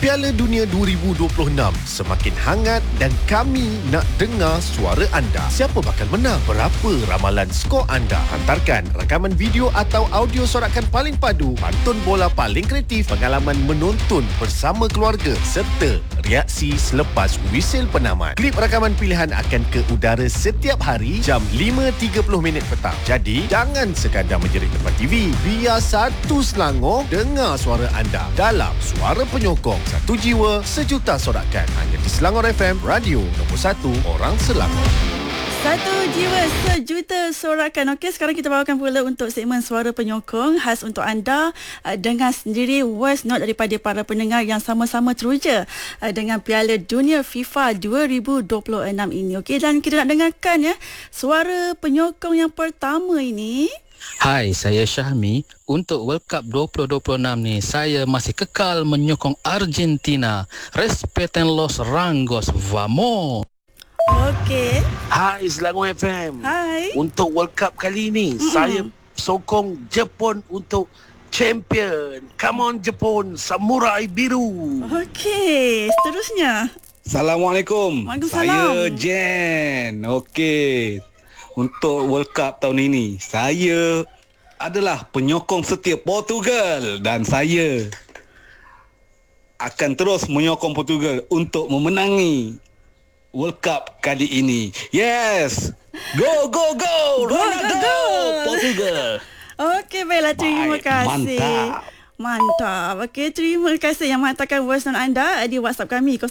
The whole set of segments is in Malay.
Piala Dunia 2026 semakin hangat dan kami nak dengar suara anda. Siapa bakal menang? Berapa ramalan skor anda? Hantarkan rakaman video atau audio sorakan paling padu, pantun bola paling kreatif, pengalaman menonton bersama keluarga serta reaksi selepas wisil penamat. Klip rakaman pilihan akan ke udara setiap hari jam 5.30 petang. Jadi, jangan sekadar menjerit depan TV. Biar satu Selangor dengar suara anda dalam Suara Penyokong. Satu jiwa, sejuta sorakan. Hanya di Selangor FM, radio nombor 1 orang Selangor. Satu jiwa, sejuta sorakan. Okey, sekarang kita bawakan pula untuk segmen Suara Penyokong khas untuk anda. Dengar sendiri voice note daripada para pendengar yang sama-sama teruja dengan Piala Dunia FIFA 2026 ini. Okey, dan kita nak dengarkan suara penyokong yang pertama ini. Hai, saya Syahmi. Untuk World Cup 2026 ni, saya masih kekal menyokong Argentina. Respetan los rangos, vamos! Okey. Hai Selangor FM. Hai. Untuk World Cup kali ni, saya sokong Jepun untuk champion. Come on Jepun, samurai biru. Okey, seterusnya. Assalamualaikum. Waalaikumsalam. Saya Jen. Okey. Untuk World Cup tahun ini, saya adalah penyokong setia Portugal dan saya akan terus menyokong Portugal untuk memenangi World Cup kali ini. Yes! Go, go, go! Ronaldo! Portugal! Okey, baiklah. Terima kasih. Mantap. Mantap. Okey, terima kasih yang menghantarkan voice note anda di WhatsApp kami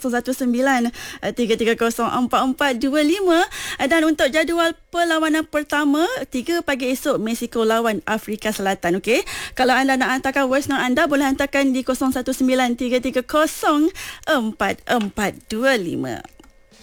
019-330-4425. Dan untuk jadual perlawanan pertama 3 pagi esok, Mexico lawan Afrika Selatan. Okey, kalau anda nak hantarkan voice note anda, boleh hantarkan di 019-330-4425.